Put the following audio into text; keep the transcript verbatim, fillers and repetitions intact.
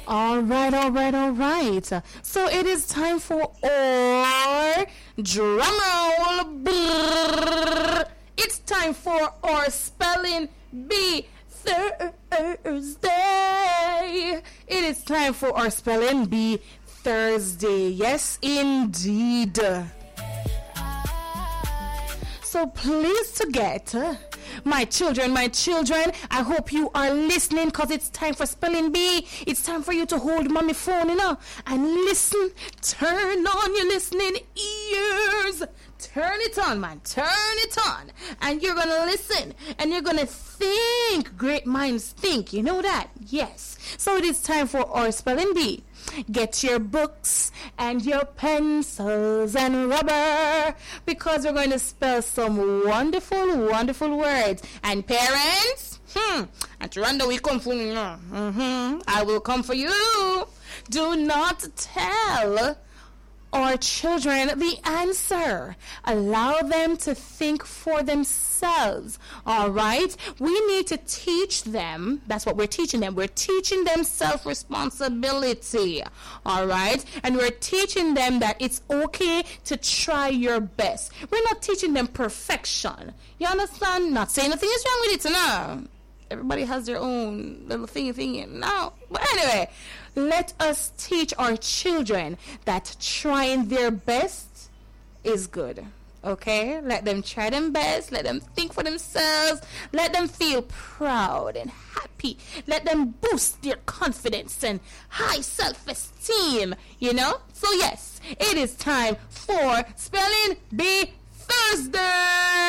All right, all right, all right. So it is time for our drum roll. Brrr. It's time for our spelling bee Thursday. It is time for our spelling bee Thursday. Yes, indeed. So pleased to get my children, my children, I hope you are listening because it's time for spelling bee. It's time for you to hold mommy phone, you know, and listen. Turn on your listening ears. Turn it on, man. Turn it on. And you're going to listen. And you're going to think. Great minds think. You know that? Yes. So it is time for our spelling bee. Get your books and your pencils and rubber because we're going to spell some wonderful, wonderful words. And parents, hmm, at Rwanda we come for you. Mm-hmm. I will come for you. Do not tell our children the answer. Allow them to think for themselves. All right? We need to teach them. That's what we're teaching them. We're teaching them self-responsibility. All right? And we're teaching them that it's okay to try your best. We're not teaching them perfection. You understand? Not saying nothing is wrong with it. No. Everybody has their own little thingy thingy. No. But anyway, let us teach our children that trying their best is good. Okay? Let them try their best. Let them think for themselves. Let them feel proud and happy. Let them boost their confidence and high self-esteem. You know? So yes, it is time for Spelling Bee Thursday.